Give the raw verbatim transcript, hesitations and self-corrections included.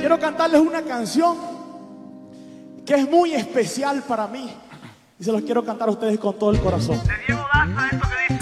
quiero cantarles una canción que es muy especial para mí y se los quiero cantar a ustedes con todo el corazón. De Diego Daza, esto que dice.